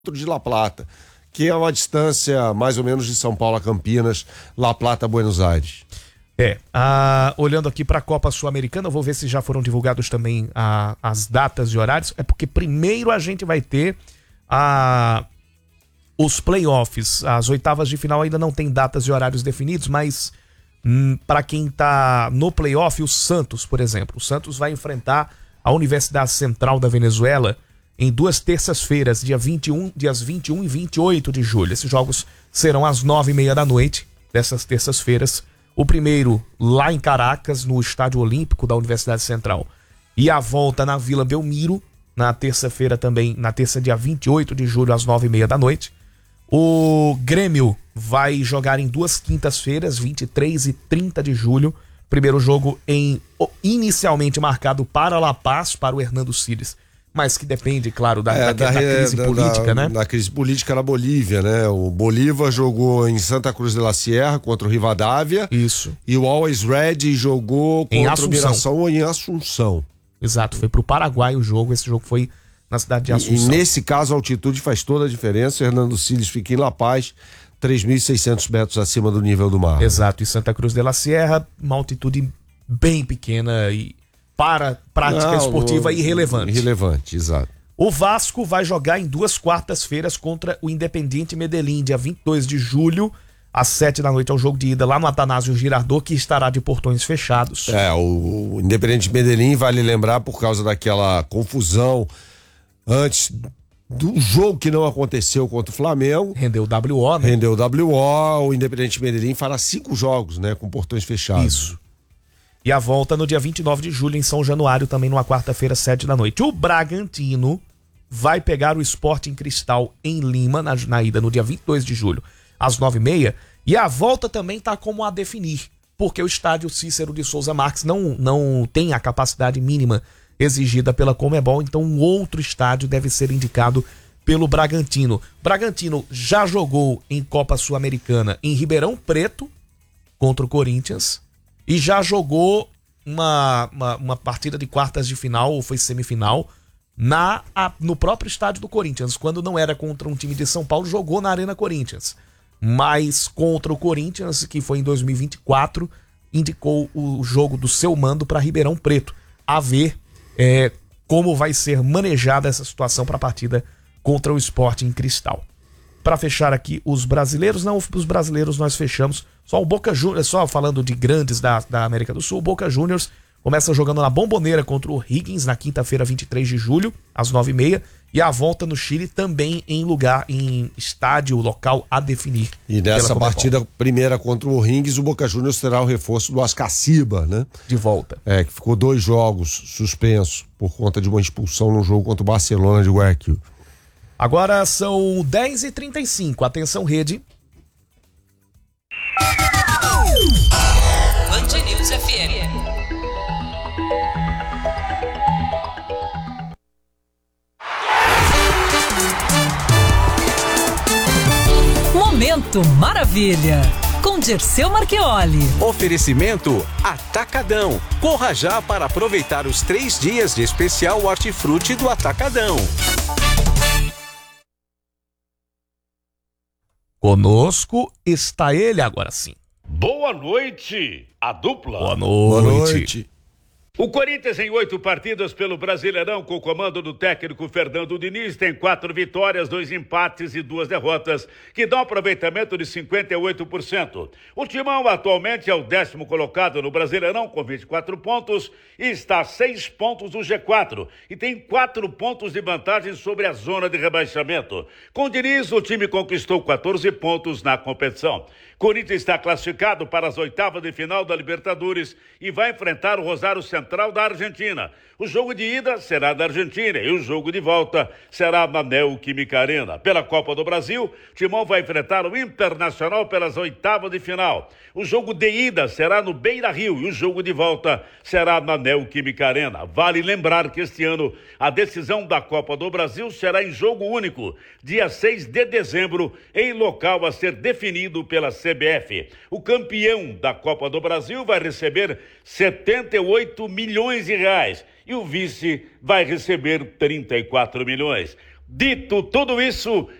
de La Plata, que é uma distância mais ou menos de São Paulo a Campinas, La Plata, Buenos Aires. Olhando aqui para a Copa Sul-Americana, eu vou ver se já foram divulgados também as datas e horários. É porque primeiro a gente vai ter os playoffs. As oitavas de final ainda não tem datas e horários definidos, mas para quem tá no playoff, o Santos, por exemplo. O Santos vai enfrentar a Universidade Central da Venezuela em 2 terças-feiras, dias 21 e 28 de julho. Esses jogos serão às 9h30 da noite dessas terças-feiras. O primeiro lá em Caracas, no Estádio Olímpico da Universidade Central. E a volta na Vila Belmiro, na terça-feira também, na terça, dia 28 de julho, às 9h30 da noite. O Grêmio vai jogar em 2 quintas-feiras, 23 e 30 de julho. Primeiro jogo inicialmente marcado para La Paz, para o Hernando Siles. Mas que depende, claro, da crise política, né? Da crise política na Bolívia, né? O Bolívar jogou em Santa Cruz de la Sierra contra o Rivadavia. Isso. E o Always Red jogou contra o Mirassol em Assunção. Exato, foi pro Paraguai o jogo. Esse jogo foi na cidade de Assunção. E nesse caso a altitude faz toda a diferença. O Hernando Siles fica em La Paz, 3.600 metros acima do nível do mar. Exato, e Santa Cruz de la Sierra, uma altitude bem pequena e para prática esportiva irrelevante. Irrelevante, exato. O Vasco vai jogar em 2 quartas-feiras contra o Independiente Medellín, dia 22 de julho, às 7 da noite, é o jogo de ida lá no Atanásio Girardot, que estará de portões fechados. O Independiente Medellín, vale lembrar, por causa daquela confusão antes do jogo que não aconteceu contra o Flamengo. Rendeu o WO, né? Rendeu o WO, o Independiente Medellín fará 5 jogos, né, com portões fechados. Isso. E a volta no dia 29 de julho em São Januário, também numa quarta-feira, 7 da noite. O Bragantino vai pegar o Sporting Cristal em Lima, na ida no dia 22 de julho, às 9h30. E a volta também está como a definir, porque o estádio Cícero de Souza Marques não tem a capacidade mínima exigida pela Conmebol, então um outro estádio deve ser indicado pelo Bragantino. Bragantino já jogou em Copa Sul-Americana em Ribeirão Preto contra o Corinthians. E já jogou uma partida de quartas de final, ou foi semifinal, no próprio estádio do Corinthians. Quando não era contra um time de São Paulo, jogou na Arena Corinthians. Mas contra o Corinthians, que foi em 2024, indicou o jogo do seu mando para Ribeirão Preto. A ver como vai ser manejada essa situação para a partida contra o Sporting Cristal. Para fechar aqui os brasileiros, os brasileiros nós fechamos. Só o Boca Juniors, só falando de grandes da América do Sul, o Boca Juniors começa jogando na Bombonera contra o Higgins na quinta-feira, 23 de julho, às 9h30. E a volta no Chile também em estádio local a definir. E nessa partida primeira contra o Higgins, o Boca Juniors terá o reforço do Ascaciba, né? De volta. Que ficou 2 jogos suspenso por conta de uma expulsão no jogo contra o Barcelona de Guayaquil. Agora são 10h35. Atenção, rede. Band News FM. Momento Maravilha, com Dirceu Marchioli. Oferecimento Atacadão. Corra já para aproveitar os 3 dias de especial hortifruti do Atacadão. Conosco está ele agora sim. Boa noite, a dupla. Boa noite. O Corinthians, em 8 partidas pelo Brasileirão, com o comando do técnico Fernando Diniz, tem 4 vitórias, 2 empates e 2 derrotas, que dão aproveitamento de 58%. O Timão atualmente é o 10º colocado no Brasileirão, com 24 pontos, e está a 6 pontos do G4, e tem 4 pontos de vantagem sobre a zona de rebaixamento. Com Diniz, o time conquistou 14 pontos na competição. Corinthians está classificado para as oitavas de final da Libertadores e vai enfrentar o Rosário Central da Argentina. O jogo de ida será da Argentina e o jogo de volta será na Neoquímica Arena. Pela Copa do Brasil, Timão vai enfrentar o Internacional pelas oitavas de final. O jogo de ida será no Beira-Rio e o jogo de volta será na Neoquímica Arena. Vale lembrar que este ano a decisão da Copa do Brasil será em jogo único, dia 6 de dezembro, em local a ser definido pela CBF. O campeão da Copa do Brasil vai receber 78 milhões de reais e o vice vai receber 34 milhões. Dito tudo isso,